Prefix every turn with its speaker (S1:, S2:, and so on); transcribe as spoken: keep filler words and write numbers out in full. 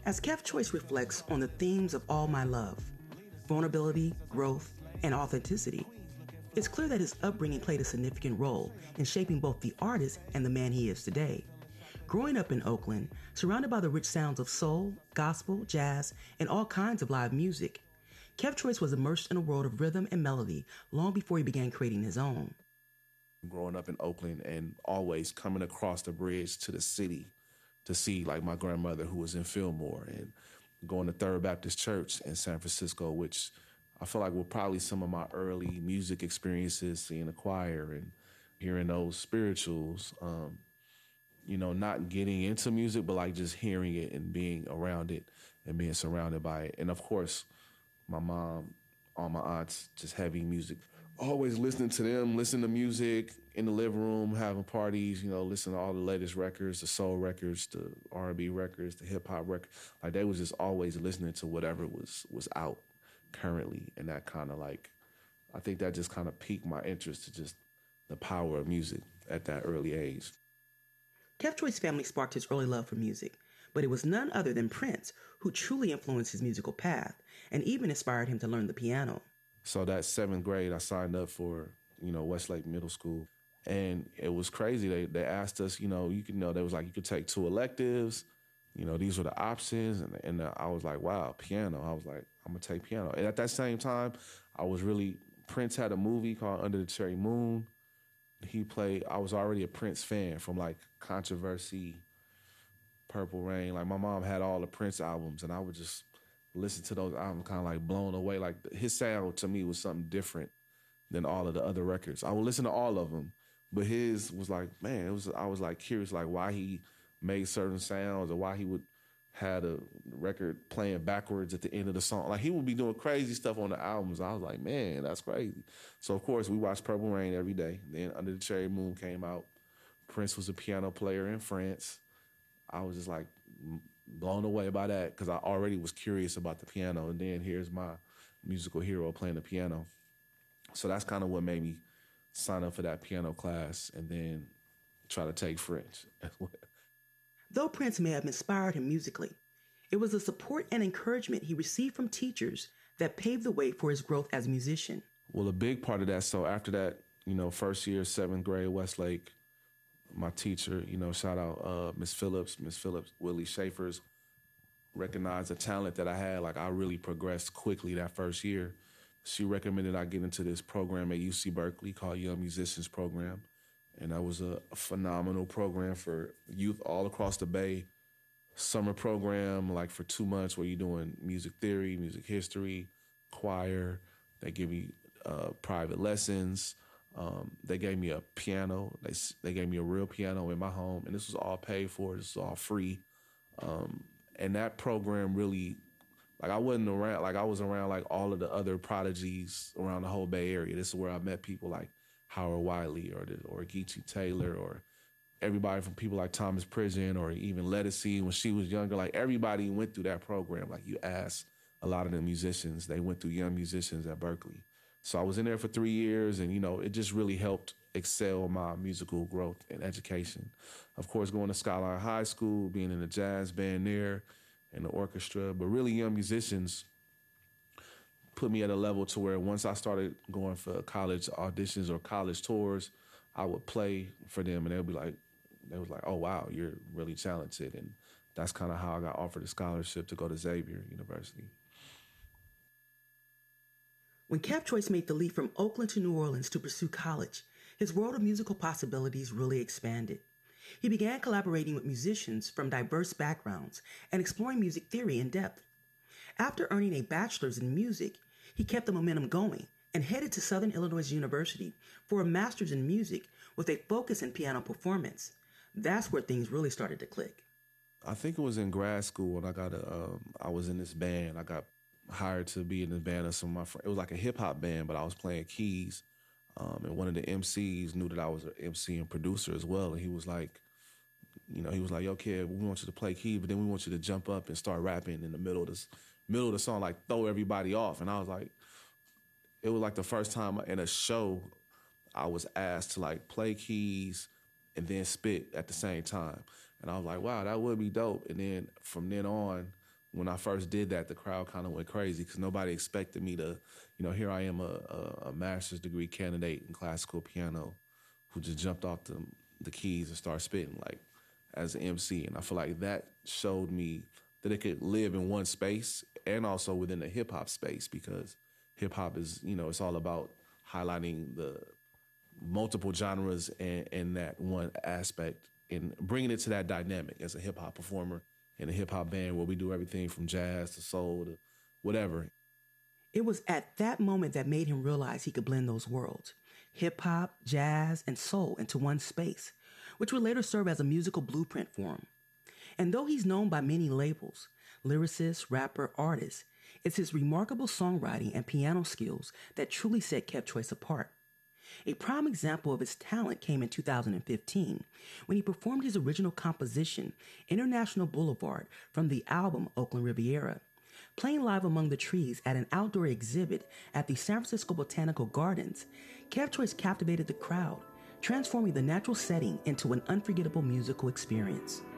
S1: As Kev Choice reflects on the themes of All My Love, vulnerability, growth, and authenticity, it's clear that his upbringing played a significant role in shaping both the artist and the man he is today. Growing up in Oakland, surrounded by the rich sounds of soul, gospel, jazz, and all kinds of live music, Kev Choice was immersed in a world of rhythm and melody long before he began creating his own.
S2: Growing up in Oakland and always coming across the bridge to the city to see like my grandmother who was in Fillmore, and going to Third Baptist Church in San Francisco, which I feel like were probably some of my early music experiences, seeing the choir and hearing those spirituals. Um, you know, not getting into music, but like just hearing it and being around it and being surrounded by it. And of course, my mom, all my aunts, just heavy music. Always listening to them, listening to music in the living room, having parties, you know, listening to all the latest records, the soul records, the R and B records, the hip hop records. Like they was just always listening to whatever was was out currently. And that kind of like, I think that just kind of piqued my interest to just the power of music at that early age.
S1: Kev Choice's family sparked his early love for music, but it was none other than Prince who truly influenced his musical path and even inspired him to learn the piano.
S2: So that seventh grade, I signed up for, you know, Westlake Middle School. And it was crazy. They they asked us, you know, you can know, they was like, you could take two electives. You know, these were the options. And, and I was like, wow, piano. I was like, I'm going to take piano. And at that same time, I was really, Prince had a movie called Under the Cherry Moon. He played, I was already a Prince fan from like Controversy, Purple Rain. Like my mom had all the Prince albums and I would just listen to those albums kind of like blown away. Like his sound to me was something different than all of the other records. I would listen to all of them, but his was like, man, it was, I was like curious like why he made certain sounds or why he would had a record playing backwards at the end of the song. Like he would be doing crazy stuff on the albums. I was like, man, that's crazy. So of course we watched Purple Rain every day. Then Under the Cherry Moon came out. Prince was a piano player in France. I was just like blown away by that because I already was curious about the piano. And then here's my musical hero playing the piano. So that's kind of what made me sign up for that piano class and then try to take French as well.
S1: Though Prince may have inspired him musically, it was the support and encouragement he received from teachers that paved the way for his growth as a musician.
S2: Well, a big part of that, so after that, you know, first year, seventh grade, Westlake, my teacher, you know, shout out uh, Miss Phillips, Miss Phillips, Willie Schaefer's, recognized the talent that I had. Like I really progressed quickly that first year. She recommended I get into this program at U C Berkeley called Young Musicians Program. And that was a, a phenomenal program for youth all across the Bay. Summer program, like for two months where you're doing music theory, music history, choir. They give me uh, private lessons. Um, they gave me a piano. They they gave me a real piano in my home. And this was all paid for. This was all free. Um, and that program really, like I wasn't around, like I was around like all of the other prodigies around the whole Bay Area. This is where I met people like Howard Wiley or the, or Geechee Taylor or everybody from people like Thomas Pridgen or even Lettucey when she was younger. Like everybody went through that program. Like you ask a lot of the musicians, they went through Young Musicians at Berkeley. So I was in there for three years and, you know, it just really helped excel my musical growth and education. Of course, going to Skyline High School, being in the jazz band there and the orchestra, but really Young Musicians put me at a level to where once I started going for college auditions or college tours, I would play for them and they'll be like, they was like, oh, wow, you're really talented. And that's kind of how I got offered a scholarship to go to Xavier University.
S1: When Kev Choice made the leap from Oakland to New Orleans to pursue college, his world of musical possibilities really expanded. He began collaborating with musicians from diverse backgrounds and exploring music theory in depth. After earning a bachelor's in music, he kept the momentum going and headed to Southern Illinois University for a master's in music with a focus in piano performance. That's where things really started to click.
S2: I think it was in grad school when I got a, um, I was in this band. I got hired to be in the band of some of my friends. It was like a hip hop band, but I was playing keys. Um, and one of the M Cs knew that I was an M C and producer as well. And he was like, you know, he was like, yo, kid, we want you to play keys, but then we want you to jump up and start rapping in the middle of this, middle of the song, like throw everybody off. And I was like, it was like the first time in a show I was asked to like play keys and then spit at the same time. And I was like, wow, that would be dope. And then from then on, when I first did that, the crowd kind of went crazy because nobody expected me to, you know, here I am, a, a, a master's degree candidate in classical piano who just jumped off the, the keys and started spitting like as an M C. And I feel like that showed me that it could live in one space and also within the hip hop space, because hip hop is, you know, it's all about highlighting the multiple genres and, and that one aspect and bringing it to that dynamic as a hip hop performer in a hip hop band where we do everything from jazz to soul to whatever.
S1: It was at that moment that made him realize he could blend those worlds, hip hop, jazz, and soul, into one space, which would later serve as a musical blueprint for him. And though he's known by many labels, lyricist, rapper, artist, it's his remarkable songwriting and piano skills that truly set Kev Choice apart. A prime example of his talent came in two thousand fifteen when he performed his original composition, International Boulevard, from the album Oakland Riviera. Playing live among the trees at an outdoor exhibit at the San Francisco Botanical Gardens, Kev Choice captivated the crowd, transforming the natural setting into an unforgettable musical experience.